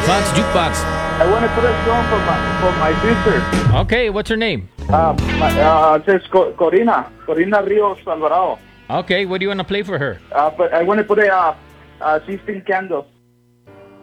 Fox Jukebox. I want to put a song for my sister. Okay, what's her name? It's Corina Rios Alvarado. Okay, what do you want to play for her? But I want to put 16 Candles.